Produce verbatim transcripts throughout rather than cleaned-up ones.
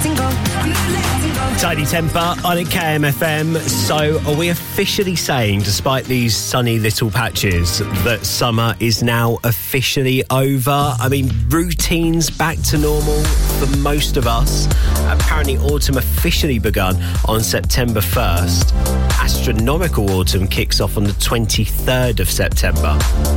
Tidy Temper on at K M F M. So are we officially saying, despite these sunny little patches, that summer is now officially over? I mean, routines back to normal for most of us. Apparently autumn officially begun on September first. Astronomical autumn kicks off on the twenty-third of September.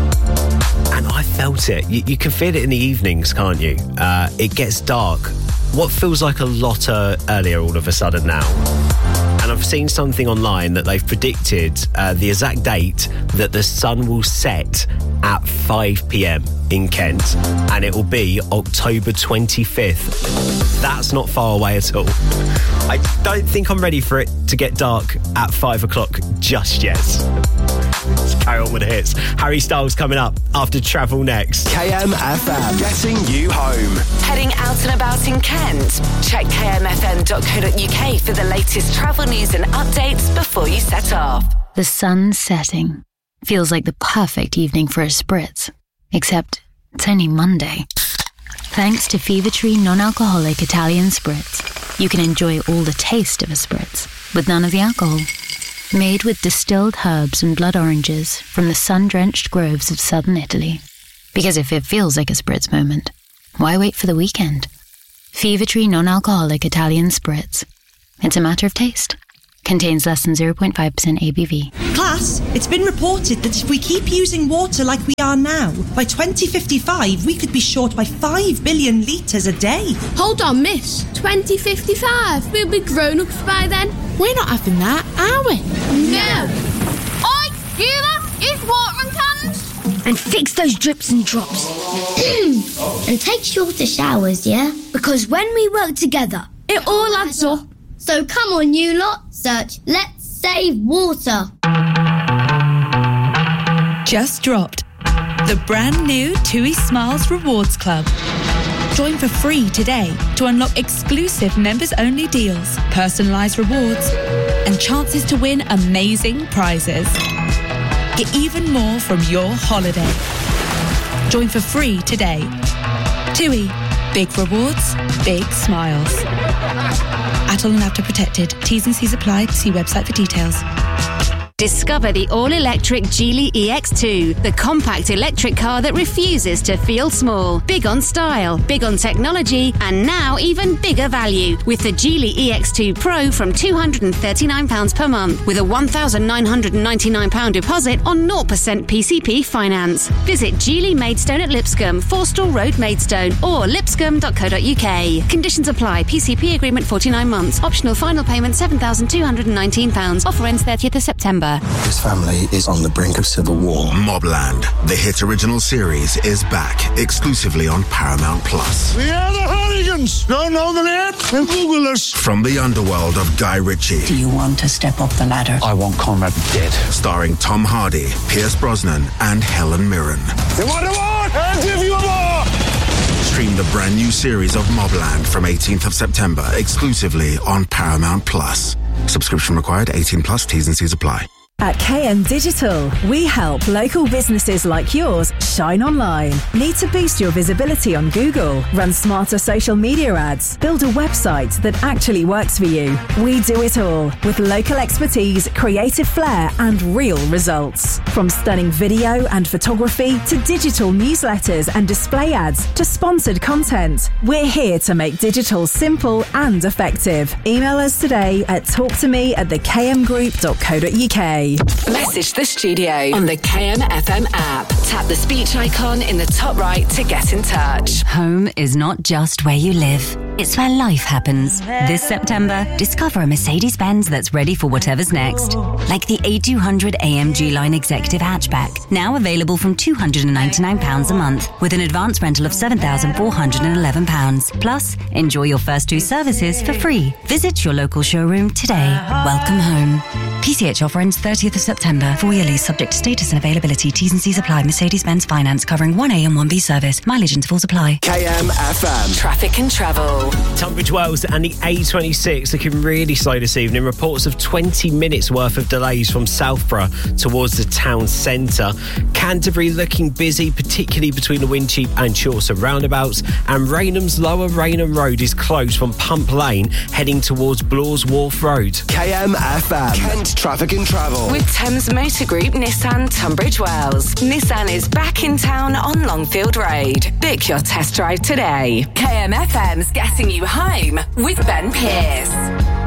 And I felt it. You, you can feel it in the evenings, can't you? Uh, it gets dark. What feels like a lot uh, earlier all of a sudden now. And I've seen something online that they've predicted uh, the exact date that the sun will set at five p.m. in Kent, and it will be October twenty-fifth. That's not far away at all. I don't think I'm ready for it to get dark at five o'clock just yet. Let's carry on with the hits. Harry Styles coming up after Travel next. K M F M, getting you home. Heading out and about in Kent? Check k m f m dot co dot u k for the latest travel news and updates before you set off. The sun setting feels like the perfect evening for a spritz. Except it's only Monday. Thanks to Fever Tree non-alcoholic Italian Spritz, you can enjoy all the taste of a spritz, with none of the alcohol. Made with distilled herbs and blood oranges from the sun-drenched groves of southern Italy. Because if it feels like a spritz moment, why wait for the weekend? Fever Tree non-alcoholic Italian Spritz. It's a matter of taste. Contains less than zero point five percent A B V. Class, it's been reported that if we keep using water like we are now, by twenty fifty-five we could be short by five billion litres a day. Hold on, miss. twenty fifty-five? We'll be grown-ups by then. We're not having that, are we? No. Oi, you lot, use watering cans. And fix those drips and drops. And take shorter showers, yeah? Because when we work together, it all adds up. So come on, you lot, search Let's Save Water. Just dropped the brand new TUI Smiles Rewards Club. Join for free today to unlock exclusive members-only deals, personalised rewards, and chances to win amazing prizes. Get even more from your holiday. Join for free today. TUI. Big rewards, big smiles. Adult and After Protected. T's and C's apply. See website for details. Discover the all-electric Geely E X two, the compact electric car that refuses to feel small. Big on style, big on technology, and now even bigger value with the Geely E X two Pro from two hundred thirty-nine pounds per month with a one thousand nine hundred ninety-nine pounds deposit on zero percent P C P finance. Visit Geely Maidstone at Lipscombe, Forstall Road, Maidstone, or lipscombe dot co dot u k. Conditions apply. P C P agreement forty-nine months. Optional final payment seven thousand two hundred nineteen pounds. Offer ends thirtieth of September. This family is on the brink of civil war. Mobland, the hit original series, is back exclusively on Paramount Plus. We are the Hooligans. Don't know the name? Then Google us. From the underworld of Guy Ritchie. Do you want to step up the ladder? I want Conrad dead. Starring Tom Hardy, Pierce Brosnan, and Helen Mirren. You want a war? I'll give you a war. Stream the brand new series of Mobland from eighteenth of September exclusively on Paramount Plus. Subscription required. eighteen plus. T's and C's apply. At K M Digital, we help local businesses like yours shine online. Need to boost your visibility on Google? Run smarter social media ads? Build a website that actually works for you? We do it all with local expertise, creative flair, and real results. From stunning video and photography to digital newsletters and display ads to sponsored content, we're here to make digital simple and effective. Email us today at talktome at the k m group dot co dot u k. Message the studio on the K M F M app. Tap the speech icon in the top right to get in touch. Home is not just where you live. It's where life happens. This September, discover a Mercedes-Benz that's ready for whatever's next. Like the A two hundred A M G Line Executive Hatchback, now available from two hundred ninety-nine pounds a month with an advance rental of seven thousand four hundred eleven pounds. Plus, enjoy your first two services for free. Visit your local showroom today. Welcome home. P C H offer ends thirtieth of September. Four-year lease subject to status and availability. T's and C's apply. Mercedes-Benz Finance covering one A and one B service. Mileage intervals apply. K M F M. Traffic and travel. Tunbridge Wells and the A twenty-six looking really slow this evening. Reports of twenty minutes worth of delays from Southborough towards the town centre. Canterbury looking busy, particularly between the Wincheap and Chaucer roundabouts. And Raynham's Lower Raynham Road is closed from Pump Lane heading towards Blaw's Wharf Road. K M F M. Kent Traffic and Travel. With Thames Motor Group Nissan Tunbridge Wells. Nissan is back in town on Longfield Road. Book your test drive today. K M F M's Getting You Home with Ben Pearce.